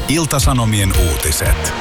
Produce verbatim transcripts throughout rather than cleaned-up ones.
Ilta-Sanomien uutiset.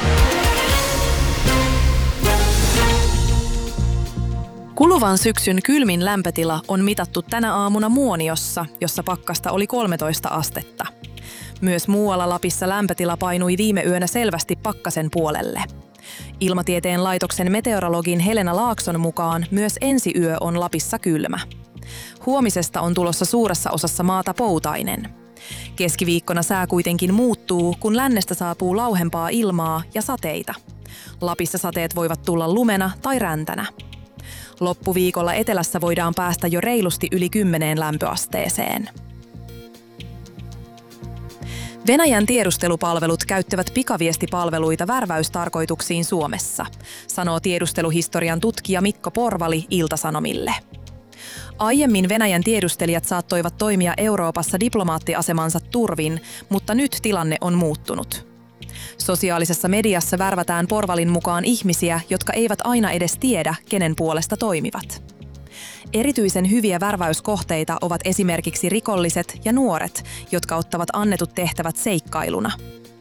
Kuluvan syksyn kylmin lämpötila on mitattu tänä aamuna Muoniossa, jossa pakkasta oli kolmetoista astetta. Myös muualla Lapissa lämpötila painui viime yönä selvästi pakkasen puolelle. Ilmatieteen laitoksen meteorologin Helena Laakson mukaan myös ensi yö on Lapissa kylmä. Huomisesta on tulossa suuressa osassa maata poutainen. Keskiviikkona sää kuitenkin muuttuu, kun lännestä saapuu lauhempaa ilmaa ja sateita. Lapissa sateet voivat tulla lumena tai räntänä. Loppuviikolla etelässä voidaan päästä jo reilusti yli kymmeneen lämpöasteeseen. Venäjän tiedustelupalvelut käyttävät pikaviestipalveluita värväystarkoituksiin Suomessa, sanoo tiedusteluhistorian tutkija Mikko Porvali Ilta-Sanomille. Aiemmin Venäjän tiedustelijat saattoivat toimia Euroopassa diplomaattiasemansa turvin, mutta nyt tilanne on muuttunut. Sosiaalisessa mediassa värvätään Porvalin mukaan ihmisiä, jotka eivät aina edes tiedä, kenen puolesta toimivat. Erityisen hyviä värväyskohteita ovat esimerkiksi rikolliset ja nuoret, jotka ottavat annetut tehtävät seikkailuna.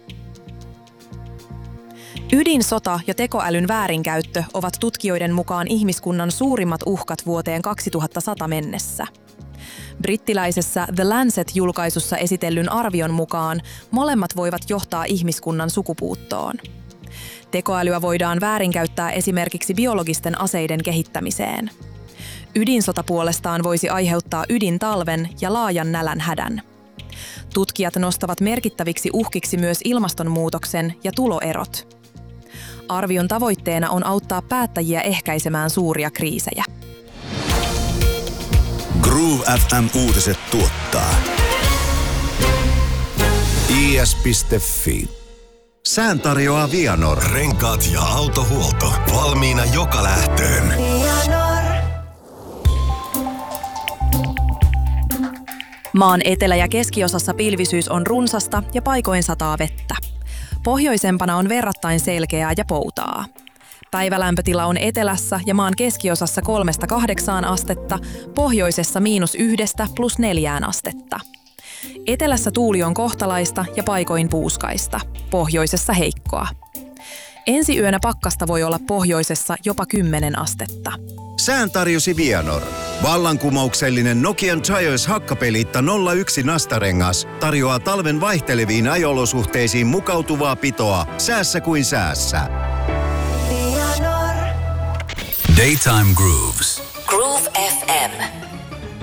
Ydinsota ja tekoälyn väärinkäyttö ovat tutkijoiden mukaan ihmiskunnan suurimmat uhkat vuoteen kaksituhattasata mennessä. Brittiläisessä The Lancet-julkaisussa esitellyn arvion mukaan molemmat voivat johtaa ihmiskunnan sukupuuttoon. Tekoälyä voidaan väärinkäyttää esimerkiksi biologisten aseiden kehittämiseen. Ydinsota puolestaan voisi aiheuttaa ydintalven ja laajan nälänhädän. Tutkijat nostavat merkittäviksi uhkiksi myös ilmastonmuutoksen ja tuloerot. Arvion tavoitteena on auttaa päättäjiä ehkäisemään suuria kriisejä. Groove F M-uutiset tuottaa I S piste F I. Sään tarjoaa Vianor. Renkaat ja autohuolto valmiina joka lähtöön. Maan etelä- ja keskiosassa pilvisyys on runsasta ja paikoin sataa vettä. Pohjoisempana on verrattain selkeää ja poutaa. Päivälämpötila on etelässä ja maan keskiosassa kolmesta kahdeksaan astetta, pohjoisessa miinus yhdestä plus neljään astetta. Etelässä tuuli on kohtalaista ja paikoin puuskaista, pohjoisessa heikkoa. Ensi yönä pakkasta voi olla pohjoisessa jopa kymmenen astetta. Sään tarjosi Vianor. Vallankumouksellinen Nokian Giants hakkapeliitta nolla yksi nastarengas tarjoaa talven vaihteleviin ajo-olosuhteisiin mukautuvaa pitoa säässä kuin säässä. Daytime Grooves.